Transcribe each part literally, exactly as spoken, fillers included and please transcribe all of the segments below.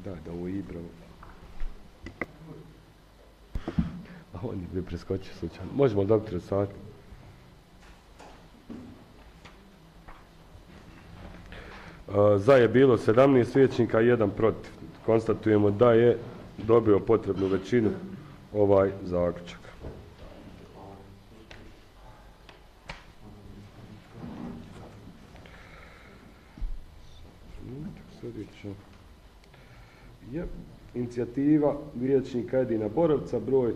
Da, da ovo Ibro. A on je bi preskočio slučajno. Možemo doktore sati. Za je bilo sedamnaest vijećnika i jedan protiv. Konstatujemo da je dobio potrebnu većinu ovaj zaključak. Je inicijativa vijećnika Edina Borovca, broj...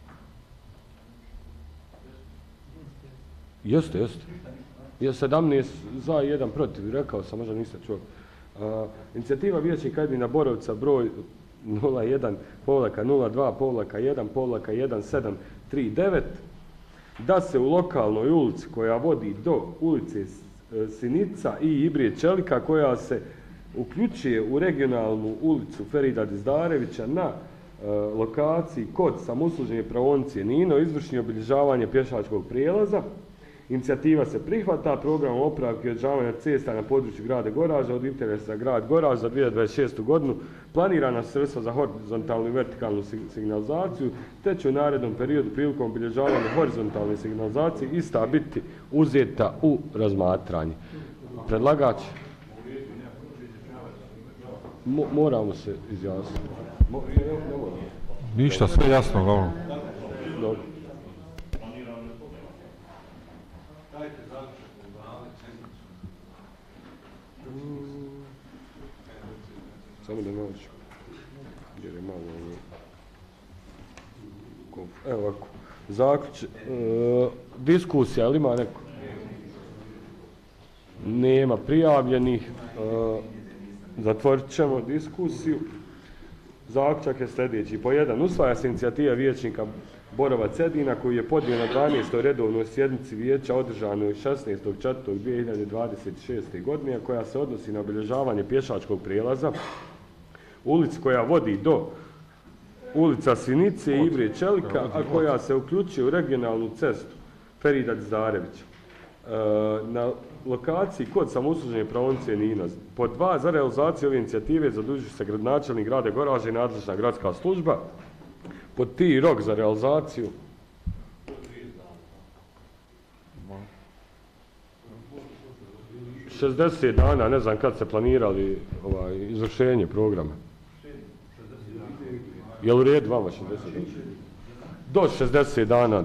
Jeste, jeste. Je sedamnaest za jedan protiv, rekao sam, možda niste čuli. Uh, inicijativa vijećnika Edina Borovca, broj nula jedan povlaka nula dva povlaka jedan povlaka jedan sedam tri devet, da se u lokalnoj ulici koja vodi do ulice Sinica i Ibrije Čelika, koja se uključuje u regionalnu ulicu Ferida Dizdarevića na e, lokaciji kod samouslužne praonice Nino, izvrši obilježavanje pješačkog prijelaza. Inicijativa se prihvata programom opravke i održavanja cesta na području grada Goraža od interesa za grad Goraž za dvije tisuće dvadeset šestu. godinu, planirana sredstva za horizontalnu i vertikalnu signalizaciju, te će u narednom periodu prilikom obilježavanja horizontalne signalizacije ista biti uzeta u razmatranje. Predlagač? Mo, moramo se izjasniti. Mo, ne, ne, ne Ništa, sve jasno, glavno. Dobro. Samo da nađu, jer je malo ovo... Evo ovako, zaključ... E, diskusija, ili ima neko? Nema prijavljenih. E, zatvorit ćemo diskusiju. Zaključak je sljedeći. Po jedan, usvaja se inicijativa vijećnika Borovac Edina, koji je podnio na dvanaestoj redovnoj sjednici vijeća održanoj šesnaestog četvrtog dvije hiljade dvadeset šeste. godine, koja se odnosi na obilježavanje pješačkog prijelaza, ulic koja vodi do ulica Sinice i Ibrije Čelika, a koja se uključuje u regionalnu cestu Ferida Dizdarevića. E, na lokaciji kod samouslužne praonice Nino. Pod dva, za realizaciju ove inicijative zadužuje se gradonačelnik grada Goraža i nadležna gradska služba. Pod tri, rok za realizaciju. šezdeset dana, ne znam kad se planirali ovaj, izvršenje programa. Je li u redu vama šezdeset dana? Do šezdeset dana.